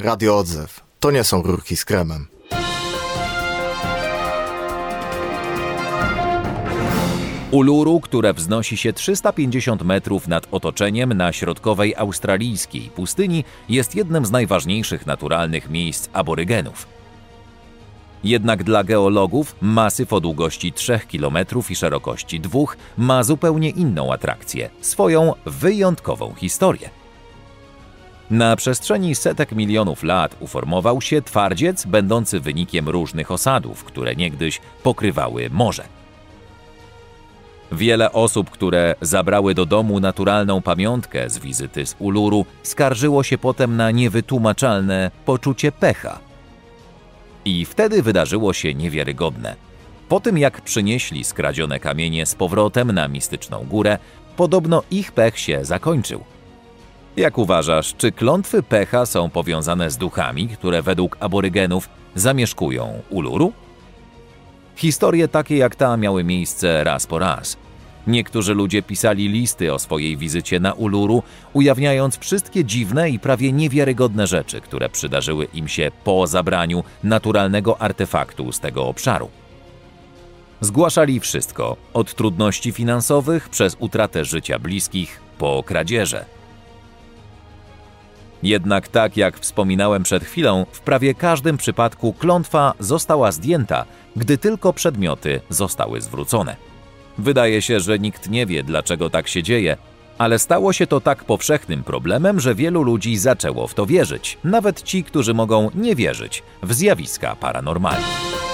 Radio Odzew. To nie są rurki z kremem. Uluru, które wznosi się 350 metrów nad otoczeniem na środkowej australijskiej pustyni, jest jednym z najważniejszych naturalnych miejsc aborygenów. Jednak dla geologów masyw o długości 3 km i szerokości 2 ma zupełnie inną atrakcję, swoją wyjątkową historię. Na przestrzeni setek milionów lat uformował się twardziec będący wynikiem różnych osadów, które niegdyś pokrywały morze. Wiele osób, które zabrały do domu naturalną pamiątkę z wizyty z Uluru, skarżyło się potem na niewytłumaczalne poczucie pecha. I wtedy wydarzyło się niewiarygodne. Po tym jak przynieśli skradzione kamienie z powrotem na mistyczną górę, podobno ich pech się zakończył. Jak uważasz, czy klątwy pecha są powiązane z duchami, które według aborygenów zamieszkują Uluru? Historie takie jak ta miały miejsce raz po raz. Niektórzy ludzie pisali listy o swojej wizycie na Uluru, ujawniając wszystkie dziwne i prawie niewiarygodne rzeczy, które przydarzyły im się po zabraniu naturalnego artefaktu z tego obszaru. Zgłaszali wszystko, od trudności finansowych przez utratę życia bliskich po kradzieże. Jednak tak jak wspominałem przed chwilą, w prawie każdym przypadku klątwa została zdjęta, gdy tylko przedmioty zostały zwrócone. Wydaje się, że nikt nie wie, dlaczego tak się dzieje, ale stało się to tak powszechnym problemem, że wielu ludzi zaczęło w to wierzyć, nawet ci, którzy mogą nie wierzyć w zjawiska paranormalne.